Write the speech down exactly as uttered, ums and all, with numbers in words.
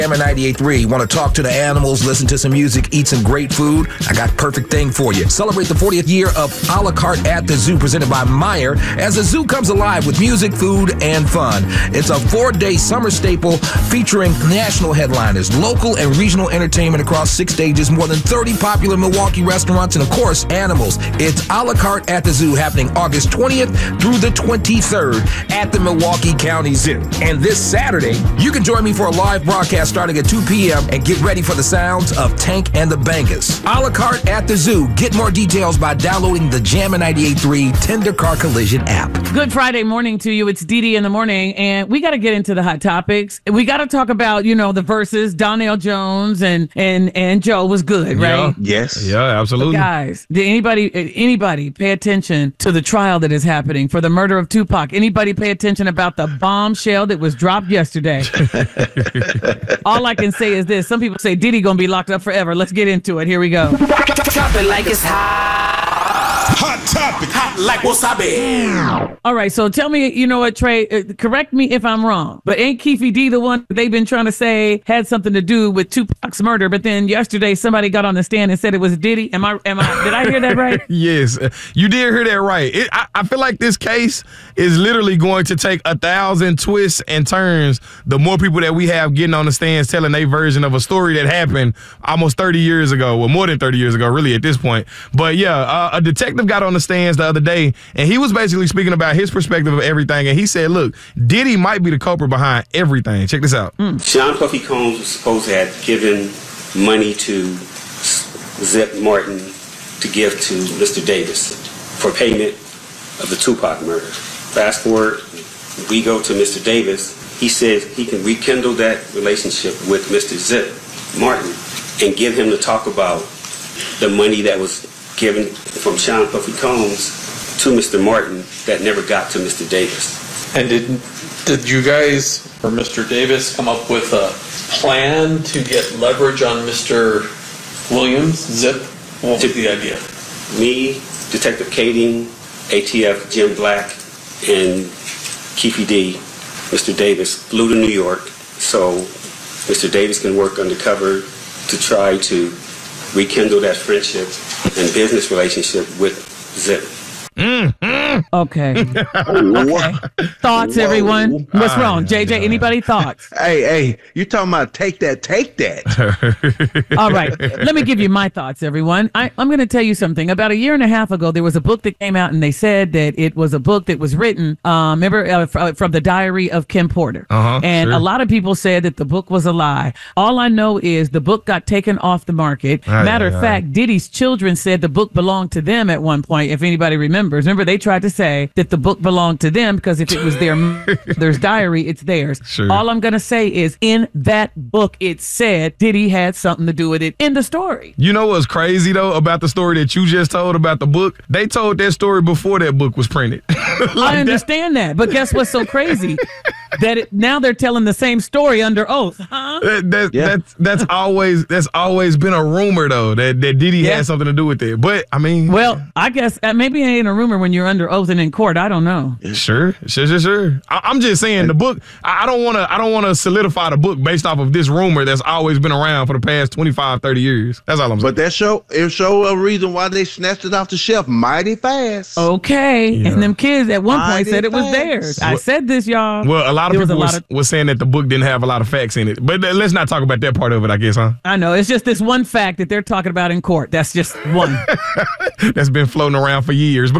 Jammin' ninety-eight point three. Want to talk to the animals, listen to some music, eat some great food? I got perfect thing for you. Celebrate the fortieth year of A La Carte at the Zoo, presented by Meijer, as the zoo comes alive with music, food, and fun. It's a four-day summer staple featuring national headliners, local and regional entertainment across six stages, more than thirty popular Milwaukee restaurants, and, of course, animals. It's A La Carte at the Zoo, happening August twentieth through the twenty-third at the Milwaukee County Zoo. And this Saturday, you can join me for a live broadcast starting at two p.m. and get ready for the sounds of Tank and the Bangas. A La Carte at the Zoo. Get more details by downloading the Jammin' ninety-eight point three Tender Car Collision app. Good Friday morning to you. It's Dee Dee in the morning, and we got to get into the hot topics. We got to talk about, you know, the verses. Donell Jones and and and Joe was good, right? Yeah. Yes. Yeah, absolutely. But guys, did anybody anybody pay attention to the trial that is happening for the murder of Tupac? Anybody pay attention about the bombshell that was dropped yesterday? All I can say is this. Some people say Diddy gonna be locked up forever. Let's get into it. Here we go. Drop it like it's hot. Hot topic. Hot like wasabi. All right, so tell me, you know what, Trey, uh, correct me if I'm wrong, but ain't Keefe D the one they've been trying to say had something to do with Tupac's murder, but then yesterday somebody got on the stand and said it was Diddy? Am I, am I, did I hear that right? Yes, you did hear that right. It, I, I feel like this case is literally going to take a thousand twists and turns the more people that we have getting on the stands telling their version of a story that happened almost thirty years ago, well, more than thirty years ago, really, at this point. But yeah, uh, a detective got on the stands the other day, and he was basically speaking about his perspective of everything, and he said, look, Diddy might be the culprit behind everything. Check this out. Mm. Sean Puffy Combs was supposed to have given money to Zip Martin to give to Mister Davis for payment of the Tupac murder. Fast forward, we go to Mister Davis. He says he can rekindle that relationship with Mister Zip Martin and get him to talk about the money that was given from Sean Puffy Combs to Mister Martin that never got to Mister Davis. And did did you guys or Mister Davis come up with a plan to get leverage on Mister Williams, Zip? What was the idea? Me, Detective Kading, A T F Jim Black, and Keefe D, Mister Davis, flew to New York so Mister Davis can work undercover to try to rekindle that friendship and business relationship with Zip. Mm-hmm. Okay. Okay. Thoughts, Whoa. everyone? What's wrong? J J, anybody thoughts? Hey, hey, you talking about take that, take that. All right. Let me give you my thoughts, everyone. I, I'm going to tell you something. About a year and a half ago, there was a book that came out, and they said that it was a book that was written, um, remember, uh, f- from the diary of Kim Porter. Uh-huh, and sure. a lot of people said that the book was a lie. All I know is the book got taken off the market. Aye, Matter of aye, fact, aye. Diddy's children said the book belonged to them at one point, if anybody remembers. Remember, they tried to say that the book belonged to them because if it was their mother's diary, it's theirs. Sure. All I'm going to say is in that book, it said Diddy had something to do with it in the story. You know what's crazy, though, about the story that you just told about the book? They told that story before that book was printed. like I understand that. that, but guess what's so crazy? that it, now they're telling the same story under oath, huh? That, that, yeah. that's, that's, always, that's always been a rumor, though, that, that Diddy yeah. had something to do with it. But, I mean... Well, I guess uh, maybe it ain't a rumor when you're under oath and in court. I don't know. Sure, sure, sure, sure. I, I'm just saying the book. I, I don't want to. I don't want to solidify the book based off of this rumor that's always been around for the past twenty-five, thirty years. That's all I'm saying. But that show it show a reason why they snatched it off the shelf mighty fast. Okay, Yeah. and them kids at one Mighty point said it was fast. theirs. I said this, y'all. Well, a lot of There was people a was, lot of- was saying that the book didn't have a lot of facts in it. But uh, let's not talk about that part of it, I guess, huh? I know. It's just this one fact that they're talking about in court. That's just one. That's been floating around for years.